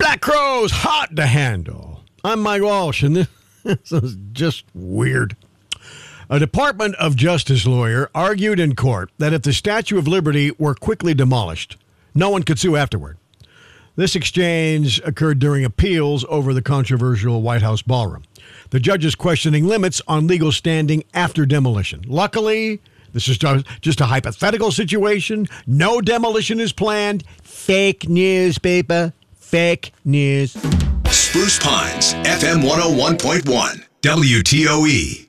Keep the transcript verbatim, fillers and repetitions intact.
Black Crowes, hot to handle. I'm Mike Walsh, and this, this is just weird. A Department of Justice lawyer argued in court that if the Statue of Liberty were quickly demolished, no one could sue afterward. This exchange occurred during appeals over the controversial White House ballroom. The judge is questioning limits on legal standing after demolition. Luckily, this is just a hypothetical situation. No demolition is planned. Fake news, paper. Fake news. Spruce Pines, F M one oh one point one, W T O E.